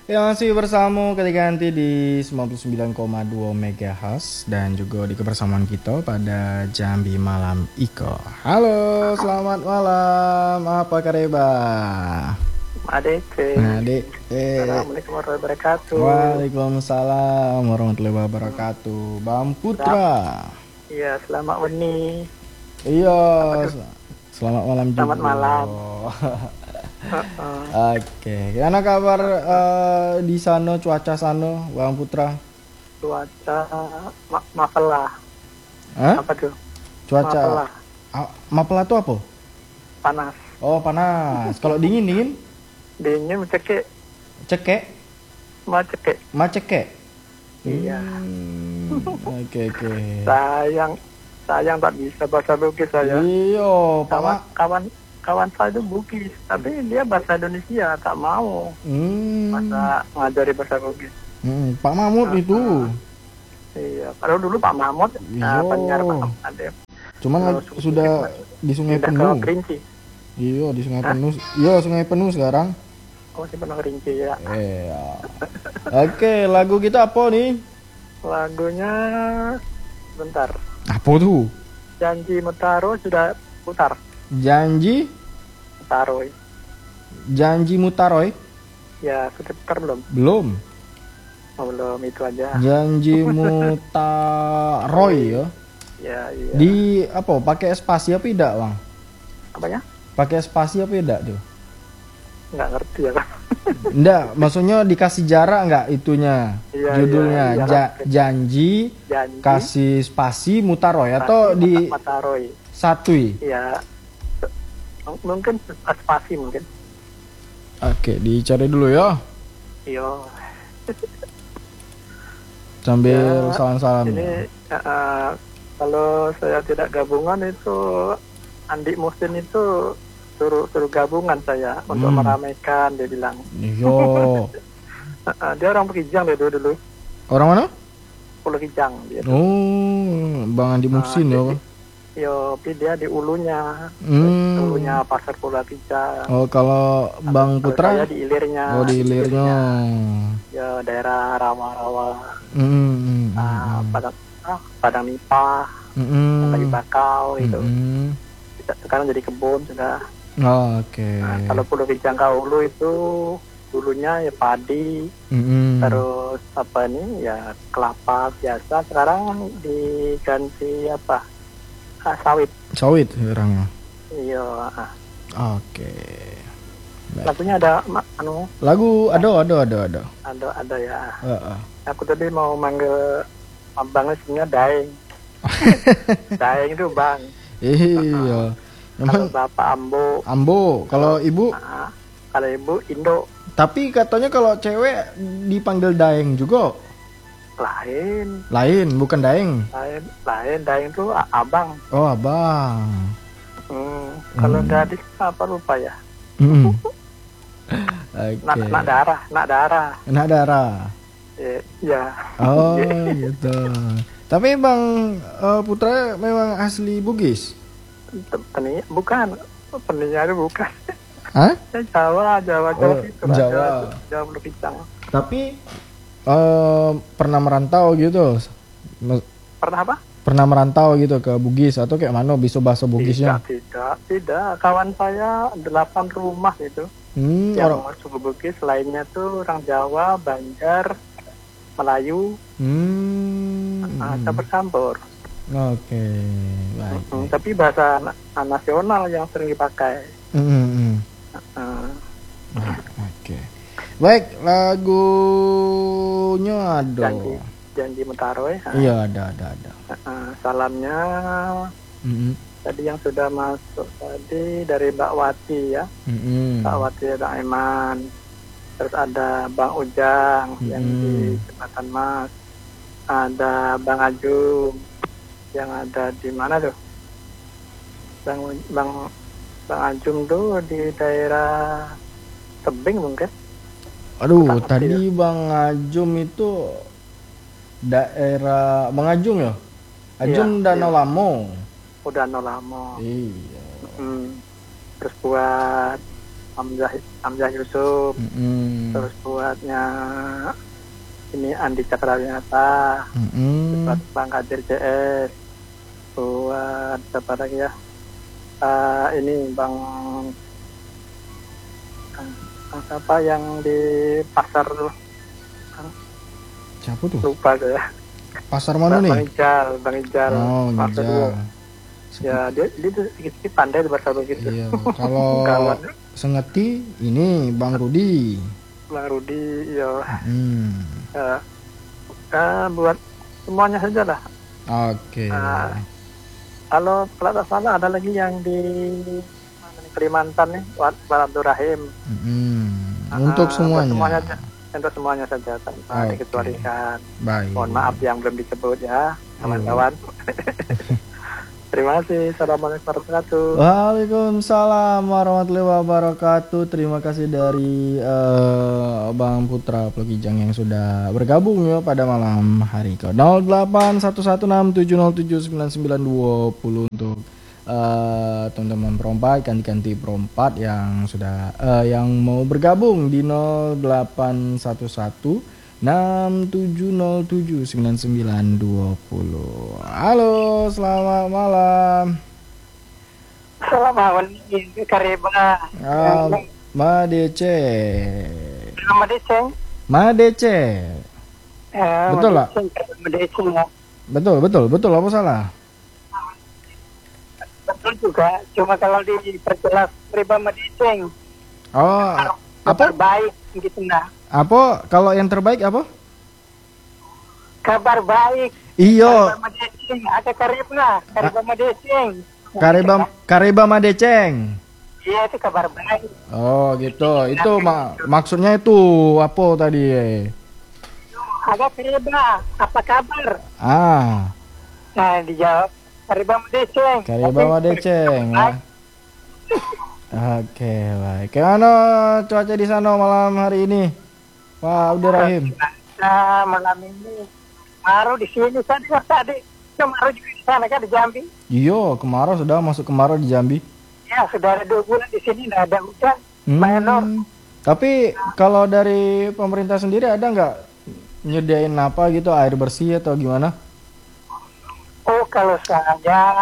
Ya masih bersama ketika nanti di 99,2 MHz dan juga di kebersamaan kita pada Jambi Malam Iko. Halo, selamat malam. Apa kabar? Adek, Nah, Dek. Assalamualaikum warahmatullahi wabarakatuh. Waalaikumsalam warahmatullahi wabarakatuh. Bang Putra. Iya, selamat Weni. Iya, Apa tuh? selamat malam juga. Selamat malam. Heeh. Oke, gimana kabar di sana, cuaca sana, Bang Putra? Cuaca Mapelah. Hah? Apa tuh? Cuaca Mapelah, Mapela tuh apa? panas. Oh, panas. Kalau dingin? Dingin cekek, Cekek, macekek. macekek. Iya. Oke. Sayang tak bisa bahasa Bugis saya. Iya, Pak Mak. Kawan saya itu Bugis, tapi dia bahasa Indonesia tak mau. Masa ngajari bahasa Bugis. Pak Mahmud itu. Iya, kalau dulu Pak Mahmud Iya. penyiar Pak ada. Cuman Kalau sudah di Sungai pindah ke Penuh. Kerinci. Iya, di Sungai Penuh. Iya, Sungai Penuh sekarang. Oh, si Penuh Kerinci ya. Iya. Oke, lagu kita apa nih? Lagunya bentar. Apa tuh? Janji Mutaro sudah putar. Janji Mutaro. Janji Mutaroy? Ya, sudah putar belum? Belum. Oh, belum, itu aja. Janji Mutaroy ya. Ya, iya. Di apa? Pakai spasi apa tidak, Bang? Apanya? Pakai spasi apa tidak tuh? Nggak ngerti ya, Kak. Enggak, maksudnya dikasih jarak enggak itunya? Iya, Judulnya iya. Janji Janji kasih spasi Mutaroy atau di Mutaroy. satui? Iya. Mungkin spasi mungkin. Oke, dicari dulu ya. Iya. Sambil Ya, salam-salam. Ini kalau saya tidak gabungan itu Andi Musin itu suruh gabungan saya untuk meramaikan, dia bilang. Yo. Dia orang Pekijang dia dulu. Orang mana? Pulau Kijang dia. Oh, Bang Andi Musin ya. Yo, tapi dia di ulunya. Ulunya pasar Pulau Kijang. Oh, kalau Bang Kalau Putra? saya di ilirnya. Oh, di ilirnya. Ya, daerah rawa-rawa. Padang Nipah, Lagi Bakau itu. Sekarang jadi kebun sudah. Oh, oke. Kalau Pulau Kijang Kaulu itu dulunya ya padi, terus apa nih ya kelapa biasa. Sekarang diganti apa? Sawit. Sawit sekarang. Iya. Oke. Baik. Lagunya ada Lagu ada. ada ya. Aku tadi mau manggil abangnya sebenarnya Daeng. Daeng itu bang. Iya. Kalau Emang bapak Ambo, kalau ibu? Kalau ibu Indo. Tapi katanya kalau cewek dipanggil Daeng juga. Lain, Bukan Daeng. Daeng itu abang. Oh, abang. Kalau gadis apa lupa ya. Oke. Nak darah. Enak darah. Ya. Oh, gitu. Tapi Bang Putra memang asli Bugis? Bukan. Pendinya itu bukan. Hah? Jawa gitu. Jawa. Jawa Pulau Kijang. Tapi pernah merantau gitu? Pernah apa? Pernah merantau gitu ke Bugis atau kayak mana bisa bahasa Bugisnya? Tidak. Kawan saya 8 rumah itu. Yang suku Bugis, lainnya tuh orang Jawa, Banjar, Melayu. Campur-campur. Oke, baik. Tapi bahasa nasional yang sering dipakai. Oke. Baik, lagunya ada. Janji Mutaroy. Iya, ada. Salamnya tadi yang sudah masuk tadi dari Mbak Wati ya. Mbak Wati ada Aiman. Terus ada Bang Ujang yang di Jembatan Mas. Ada Bang Ajum yang ada di mana tuh? Bang Ajum tuh di daerah Tebing mungkin. Aduh, tadi Bang Ajum itu daerah Bang Ajum ya? Ajum iya, Danau Lamo. Danau Lamo. Iya. Terus buat Hamzah Yusuf. Terus buatnya ini Andi Cakrawinata. Buat Bang Kadir CS. Buat siapa lagi ya? Ini Bang apa yang di pasar tuh? Siapa tuh? Lupa tuh ya. Pasar mana nih? Bang Ijal. Oh, Ijal. Ya, dia sedikit pandai bahasa begitu. Iya. Kalau sengeti ini Bang Rudi. Iya. Buat semuanya saja lah. Oke. Kalau tak salah ada lagi yang di Kalimantan nih, Pak Abdurrahim. Untuk semuanya. Untuk semuanya saja tanpa dikecualikan. Baik. Mohon maaf yang belum disebut ya, kawan-kawan. Terima kasih. Assalamualaikum warahmatullahi wabarakatuh. Waalaikumsalam warahmatullahi wabarakatuh. Terima kasih dari Bang Putra Plokijang yang sudah bergabung ya pada malam hari ke 081167079920 untuk teman-teman perompak, ganti-ganti perompak yang sudah yang mau bergabung di 081167079920. Halo, selamat malam. Selamat malam, Kariba. Madece. Madece. Betul lah. Betul. Apa salah? Betul juga. Cuma kalau diperjelas Kariba Madece. Oh, apa? Terbaik gitu nah. Apa? Kalau yang terbaik apa? Kabar baik. Iya. Ada Kariba Madece. Kariba Madeceng. Iya, itu kabar baik. Oh gitu. Itu maksudnya itu apa tadi? Ada Kariba, apa kabar? Nah, dijawab Kariba Madeceng. Kariba Madeceng. Oke, baik. Gimana cuaca di sana malam hari ini, Pak Abdurrahim? Nah, malam ini kemarau di sini tadi. Kemarau juga di sana kan di Jambi. Iya, kemarau sudah masuk kemarau di Jambi. Ya, sudah ada 2 bulan di sini nggak ada hujan. Minor. Tapi kalau dari pemerintah sendiri ada nggak nyediain apa gitu, air bersih atau gimana? Oh, kalau saya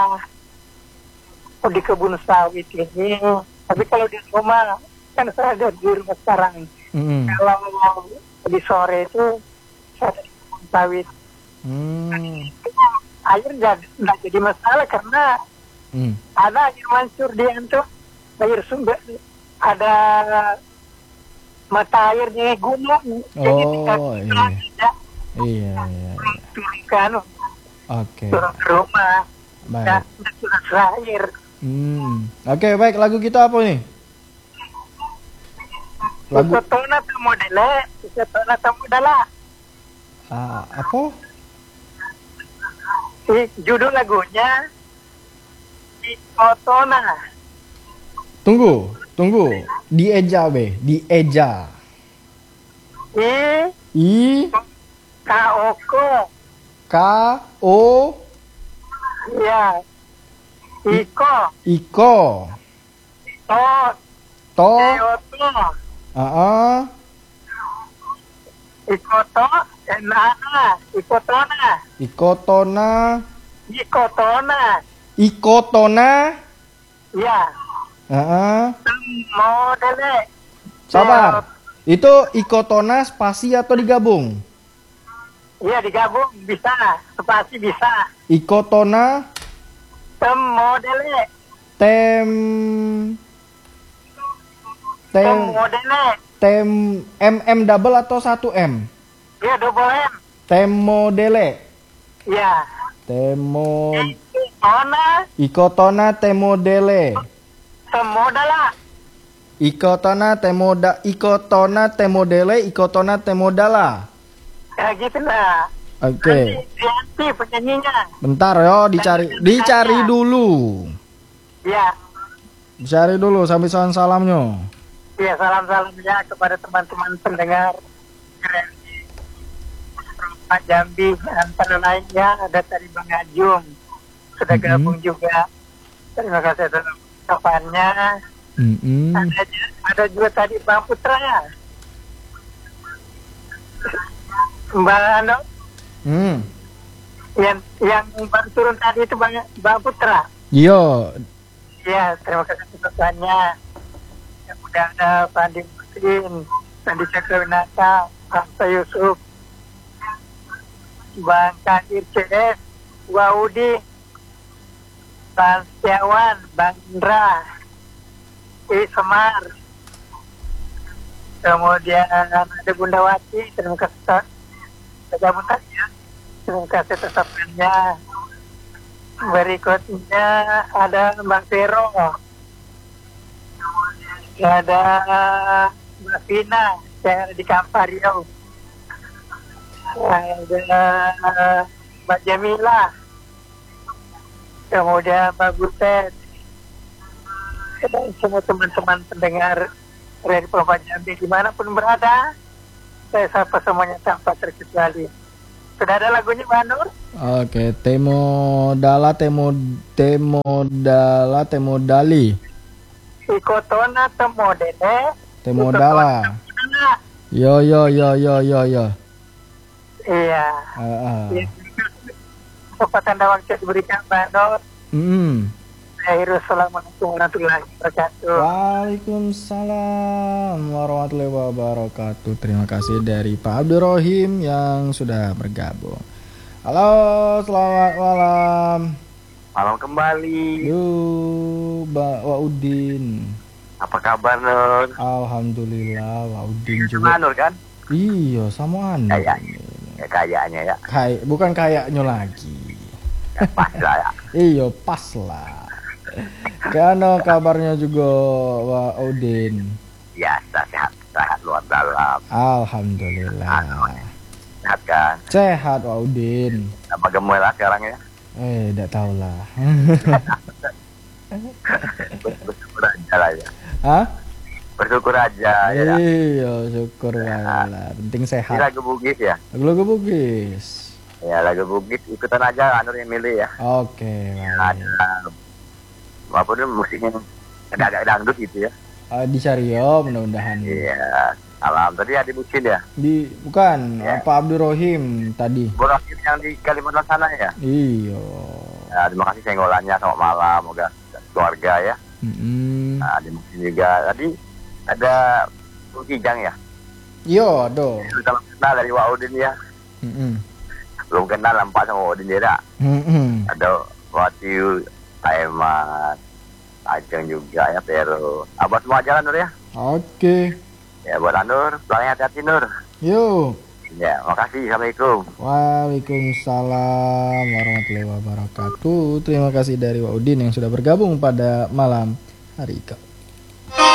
di kebun sawit ini. Tapi kalau di rumah kan saya ada di rumah sekarang. Kalau di sore itu saya di kebun sawit. Air nggak jadi masalah karena ada air mancur di itu, air sumber, ada mata airnya gunung. Iya. Turun Oke. Turun ke rumah. Baik. Dan terakhir. Oke, baik. Lagu kita apa nih? Lagu Ikotona Tamodala. Apa? Judul lagunya Ikotona. Tunggu. Dieja. K-O. Ya. Iko. To. Ikotona. Ya. Modele. Sabar. Itu ikotona spasi atau digabung? Iya, digabung bisa, spasi bisa. Ikotona. Modele. MM double atau 1M? Iya, double M. Temodele. Iya. Ikotona temodele. Temodala. Ikotona temodala. Ya gitu lah. Oke. Nanti penyanyinya. Bentar yo, dicari dulu. Iya. Dicari dulu sambil salamnya. Iya, salam-salam ya kepada teman-teman pendengar Pak Jambi, antara lainnya ada tadi Bang Ajung sudah gabung juga. Terima kasih atas ucapannya. Ada juga tadi Bang Putra ya. Mbak Ano. Yang baru turun tadi itu Bang Putra. Iya. Iya, terima kasih pesannya. Udah ada Pandi Muslim, Pandi Cakrowinata, Hafsa Yusuf, Bang Kadir CS, Waudi, Bang Setiawan, Bang Indra, Semar, kemudian ada Bunda Wati, terima kasih tergabung tadi ya, terima kasih tersapanya. Berikutnya ada Bang Vero, ada Mbak Vina yang di Kampario, ada Mbak Jamila, kemudian Mbak Butet, dan semua teman-teman pendengar Radio Provinsi Jambi dimanapun berada, saya sapa semuanya tanpa terkecuali. Sudah ada lagunya Mbak Nur? Oke, Temo Dali. Ikotona Temodene. Temodala. Yo. Iya. Kesempatan dan waktu diberikan Mbak Nur. Assalamualaikum warahmatullahi wabarakatuh. Waalaikumsalam warahmatullahi wabarakatuh. Terima kasih dari Pak Abdurrahim yang sudah bergabung. Halo, selamat malam. Malam kembali. Mbak Waudin. Apa kabar, Nur? Alhamdulillah, Waudin juga. Nur kan? Iya, sama Nur. Kayaknya ya. Bukan kayaknya lagi. Ya, pas lah ya. Iya, pas lah. Karena kabarnya juga Wak Udin. Biasa sehat luar dalam. Alhamdulillah. Sehat kan? Sehat Wak Udin. Apa gemoy lah sekarang ya? Tidak tahu lah. Bersyukur aja lah ya. Hah? Bersyukur aja ya. Iya, syukur lah. Penting sehat. Ini lagu Bugis ya? Lagu Bugis. Ya, lagu Bugis ikutan aja Anur yang milih ya. Oke. Ada apa tuh musiknya agak dangdut gitu ya. Di Sario mudah-mudahan. Iya. Alam tadi ada Bucin ya? Bukan, ya. Pak Abdurrahim tadi. Abdurrahim yang di Kalimantan sana ya? Iya. Ya, terima kasih senggolannya, selamat malam, moga keluarga ya. Nah, di Bucin juga tadi ada Kijang ya? Iya, ada. Sudah kenal dari Wak Udin ya? Belum kenal nampak sama Wak Udin dia. Ada Wati, Aiman, Ajeng juga ya, Pero. Buat semua jalan Nur ya. Oke. Ya buat Nur, pulangnya hati-hati Nur. Yuk. Ya, makasih. Assalamualaikum. Waalaikumsalam warahmatullahi wabarakatuh. Terima kasih dari Wak Udin yang sudah bergabung pada malam hari ini.